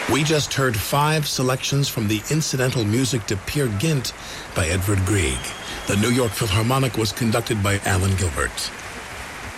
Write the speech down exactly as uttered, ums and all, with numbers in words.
We just heard five selections from the incidental music to Peer Gynt by Edvard Grieg. The New York Philharmonic was conducted by Alan Gilbert.